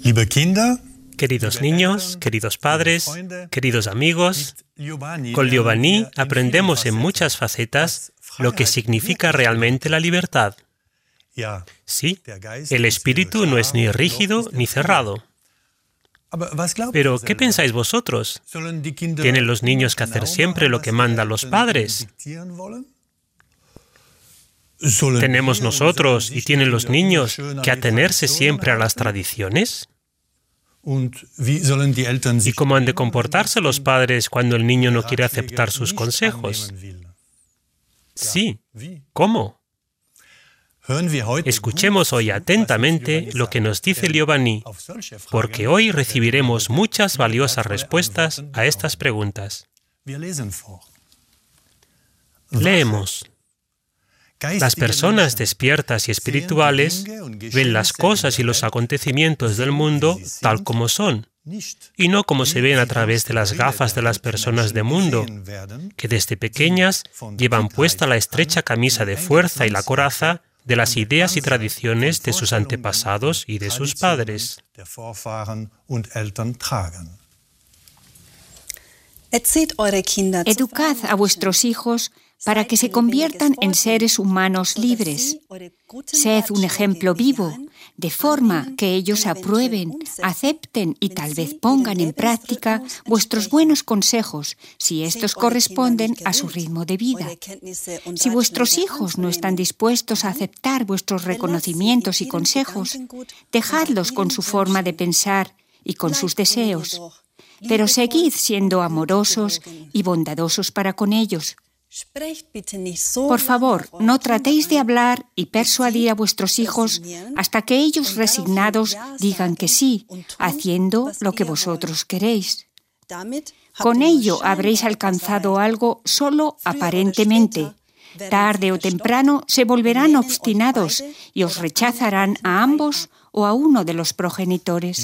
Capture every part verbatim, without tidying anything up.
Queridos niños, queridos padres, queridos amigos, con Giovanni aprendemos en muchas facetas lo que significa realmente la libertad. Sí, el espíritu no es ni rígido ni cerrado. Pero, ¿qué pensáis vosotros? ¿Tienen los niños que hacer siempre lo que mandan los padres? ¿Tenemos nosotros y tienen los niños que atenerse siempre a las tradiciones? ¿Y cómo han de comportarse los padres cuando el niño no quiere aceptar sus consejos? Sí, ¿cómo? Escuchemos hoy atentamente lo que nos dice Giovanni, porque hoy recibiremos muchas valiosas respuestas a estas preguntas. Leemos. Las personas despiertas y espirituales ven las cosas y los acontecimientos del mundo tal como son, y no como se ven a través de las gafas de las personas de mundo, que desde pequeñas llevan puesta la estrecha camisa de fuerza y la coraza de las ideas y tradiciones de sus antepasados y de sus padres. Educad a vuestros hijos para que se conviertan en seres humanos libres. Sed un ejemplo vivo, de forma que ellos aprueben, acepten y tal vez pongan en práctica vuestros buenos consejos, si estos corresponden a su ritmo de vida. Si vuestros hijos no están dispuestos a aceptar vuestros reconocimientos y consejos, dejadlos con su forma de pensar y con sus deseos, pero seguid siendo amorosos y bondadosos para con ellos. Por favor, no tratéis de hablar y persuadir a vuestros hijos hasta que ellos resignados digan que sí, haciendo lo que vosotros queréis. Con ello habréis alcanzado algo solo aparentemente. Tarde o temprano se volverán obstinados y os rechazarán a ambos o a uno de los progenitores.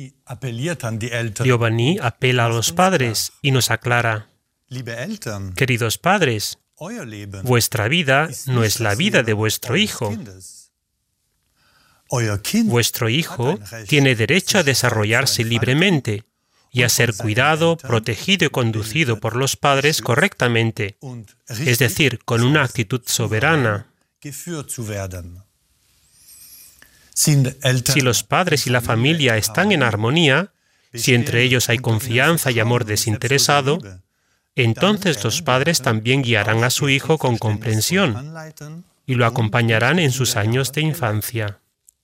Giovanni apela a los padres y nos aclara. Queridos padres, vuestra vida no es la vida de vuestro hijo. Vuestro hijo tiene derecho a desarrollarse libremente y a ser cuidado, protegido y conducido por los padres correctamente, es decir, con una actitud soberana. Si los padres y la familia están en armonía, si entre ellos hay confianza y amor desinteresado, entonces los padres también guiarán a su hijo con comprensión y lo acompañarán en sus años de infancia.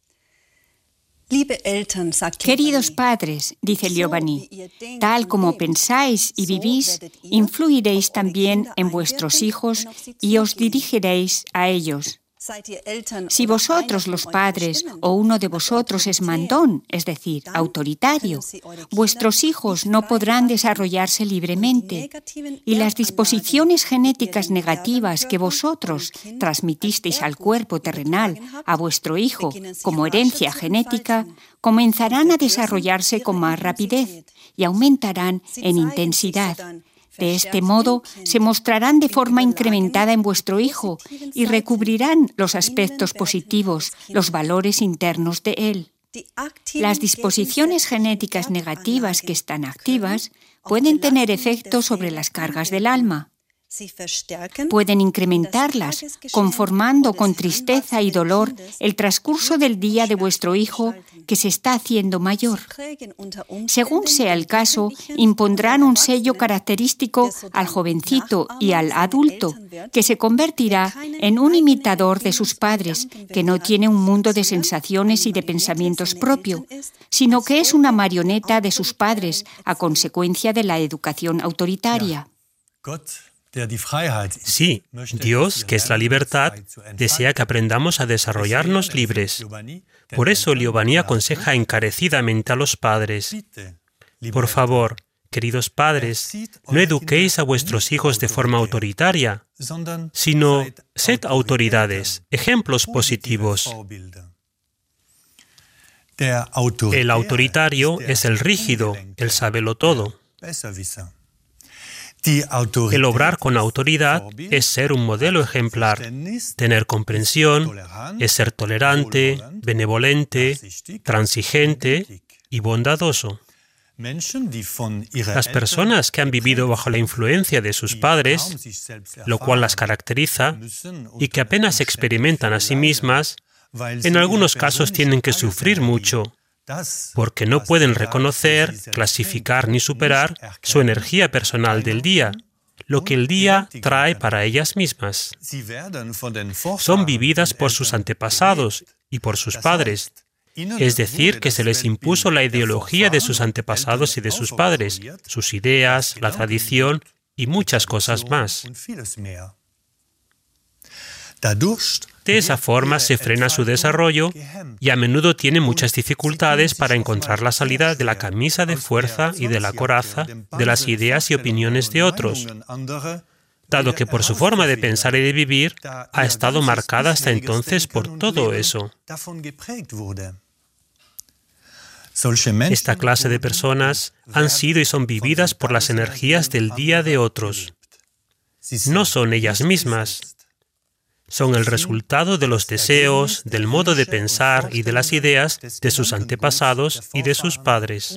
Queridos padres, dice Giovanni, tal como pensáis y vivís, influiréis también en vuestros hijos y os dirigiréis a ellos. Si vosotros, los padres, o uno de vosotros es mandón, es decir, autoritario, vuestros hijos no podrán desarrollarse libremente, y las disposiciones genéticas negativas que vosotros transmitisteis al cuerpo terrenal a vuestro hijo como herencia genética comenzarán a desarrollarse con más rapidez y aumentarán en intensidad. De este modo, se mostrarán de forma incrementada en vuestro hijo y recubrirán los aspectos positivos, los valores internos de él. Las disposiciones genéticas negativas que están activas pueden tener efectos sobre las cargas del alma. Pueden incrementarlas, conformando con tristeza y dolor el transcurso del día de vuestro hijo que se está haciendo mayor. Según sea el caso, impondrán un sello característico al jovencito y al adulto, que se convertirá en un imitador de sus padres, que no tiene un mundo de sensaciones y de pensamientos propio, sino que es una marioneta de sus padres a consecuencia de la educación autoritaria. Sí, Dios, que es la libertad, desea que aprendamos a desarrollarnos libres. Por eso Giovanni aconseja encarecidamente a los padres. Por favor, queridos padres, no eduquéis a vuestros hijos de forma autoritaria, sino sed autoridades, ejemplos positivos. El autoritario es el rígido, el sábelo-todo. El obrar con autoridad es ser un modelo ejemplar. Tener comprensión es ser tolerante, benevolente, transigente y bondadoso. Las personas que han vivido bajo la influencia de sus padres, lo cual las caracteriza, y que apenas se experimentan a sí mismas, en algunos casos tienen que sufrir mucho, porque no pueden reconocer, clasificar ni superar su energía personal del día, lo que el día trae para ellas mismas. Son vividas por sus antepasados y por sus padres, es decir, que se les impuso la ideología de sus antepasados y de sus padres, sus ideas, la tradición y muchas cosas más. De esa forma se frena su desarrollo y a menudo tiene muchas dificultades para encontrar la salida de la camisa de fuerza y de la coraza de las ideas y opiniones de otros, dado que por su forma de pensar y de vivir ha estado marcada hasta entonces por todo eso. Esta clase de personas han sido y son vividas por las energías del día de otros. No son ellas mismas. Son el resultado de los deseos, del modo de pensar y de las ideas de sus antepasados y de sus padres.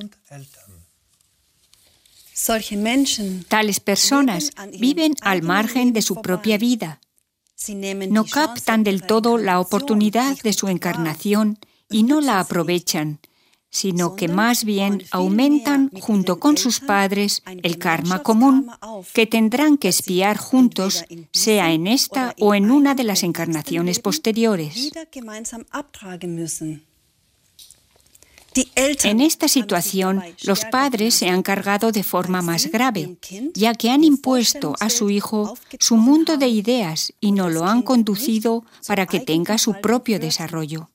Tales personas viven al margen de su propia vida. No captan del todo la oportunidad de su encarnación y no la aprovechan, sino que más bien aumentan junto con sus padres el karma común que tendrán que expiar juntos, sea en esta o en una de las encarnaciones posteriores. En esta situación, los padres se han cargado de forma más grave, ya que han impuesto a su hijo su mundo de ideas y no lo han conducido para que tenga su propio desarrollo.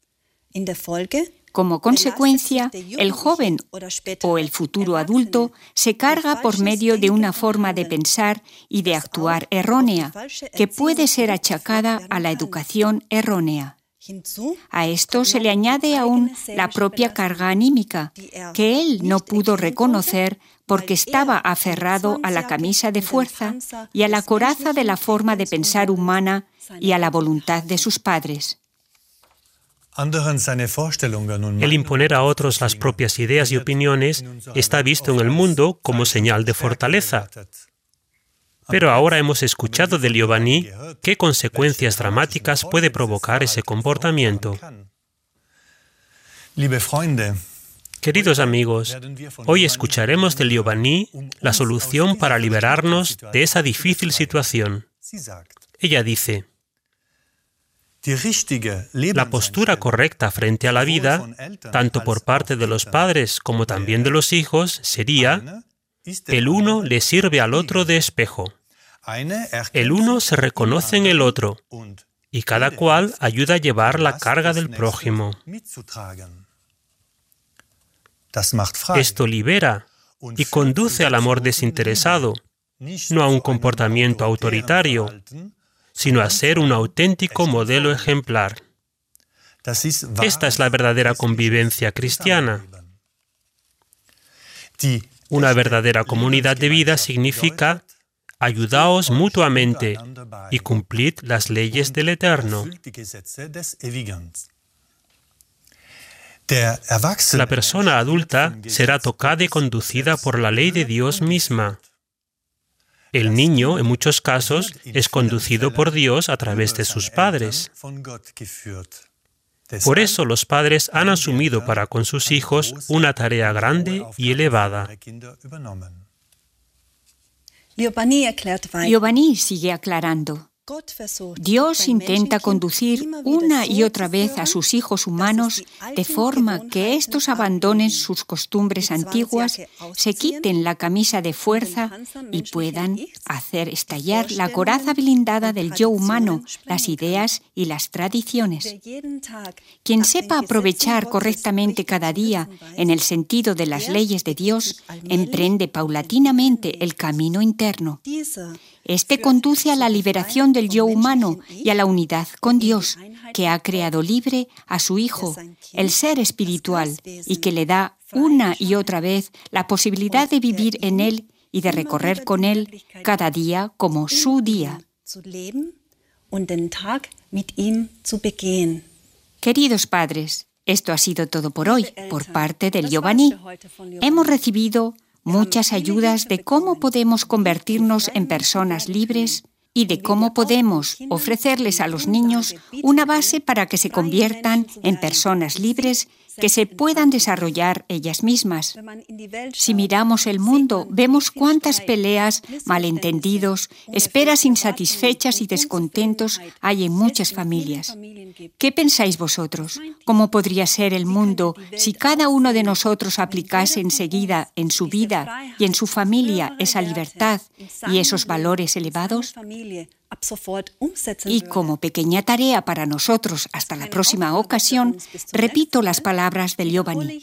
Como consecuencia, el joven o el futuro adulto se carga por medio de una forma de pensar y de actuar errónea, que puede ser achacada a la educación errónea. A esto se le añade aún la propia carga anímica, que él no pudo reconocer porque estaba aferrado a la camisa de fuerza y a la coraza de la forma de pensar humana y a la voluntad de sus padres. El imponer a otros las propias ideas y opiniones está visto en el mundo como señal de fortaleza. Pero ahora hemos escuchado de Liobani qué consecuencias dramáticas puede provocar ese comportamiento. Queridos amigos, hoy escucharemos de Liobani la solución para liberarnos de esa difícil situación. Ella dice: la postura correcta frente a la vida, tanto por parte de los padres como también de los hijos, sería: el uno le sirve al otro de espejo. El uno se reconoce en el otro, y cada cual ayuda a llevar la carga del prójimo. Esto libera y conduce al amor desinteresado, no a un comportamiento autoritario, sino a ser un auténtico modelo ejemplar. Esta es la verdadera convivencia cristiana. Una verdadera comunidad de vida significa: ayudaos mutuamente y cumplid las leyes del Eterno. La persona adulta será tocada y conducida por la ley de Dios misma. El niño, en muchos casos, es conducido por Dios a través de sus padres. Por eso los padres han asumido para con sus hijos una tarea grande y elevada. Liobani sigue aclarando. Dios intenta conducir una y otra vez a sus hijos humanos de forma que éstos abandonen sus costumbres antiguas, se quiten la camisa de fuerza y puedan hacer estallar la coraza blindada del yo humano, las ideas y las tradiciones. Quien sepa aprovechar correctamente cada día en el sentido de las leyes de Dios, emprende paulatinamente el camino interno. Este conduce a la liberación del yo humano y a la unidad con Dios, que ha creado libre a su Hijo, el ser espiritual, y que le da una y otra vez la posibilidad de vivir en Él y de recorrer con Él cada día como su día. Queridos padres, Esto ha sido todo por hoy, por parte del Giovanni. Hemos recibido muchas ayudas de cómo podemos convertirnos en personas libres y de cómo podemos ofrecerles a los niños una base para que se conviertan en personas libres que se puedan desarrollar ellas mismas. Si miramos el mundo, vemos cuántas peleas, malentendidos, esperas insatisfechas y descontentos hay en muchas familias. ¿Qué pensáis vosotros? ¿Cómo podría ser el mundo si cada uno de nosotros aplicase enseguida en su vida y en su familia esa libertad y esos valores elevados? Y como pequeña tarea para nosotros hasta la próxima ocasión, repito las palabras de Giovanni.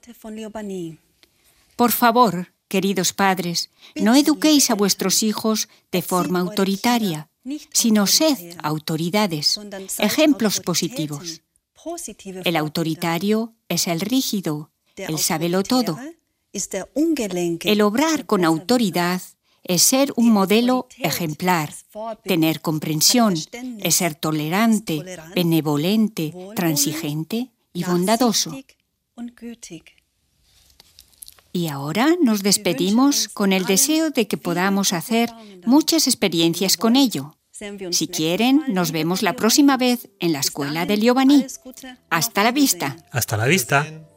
Por favor, queridos padres, no eduquéis a vuestros hijos de forma autoritaria, sino sed autoridades, ejemplos positivos. El autoritario es el rígido, el sábelo-todo. El obrar con autoridad es ser un modelo ejemplar, tener comprensión, es ser tolerante, benevolente, transigente y bondadoso. Y ahora nos despedimos con el deseo de que podamos hacer muchas experiencias con ello. Si quieren, nos vemos la próxima vez en la escuela del Giovanni. Hasta la vista. Hasta la vista.